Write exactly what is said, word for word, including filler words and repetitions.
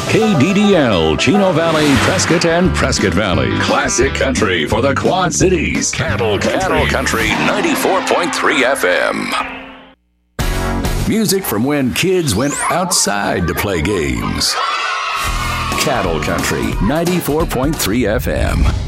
K D D L, Chino Valley, Prescott, and Prescott Valley. Classic country for the Quad Cities. Cattle Country. Cattle Country ninety-four point three F M. Music from when kids went outside to play games. Cattle Country ninety-four point three F M.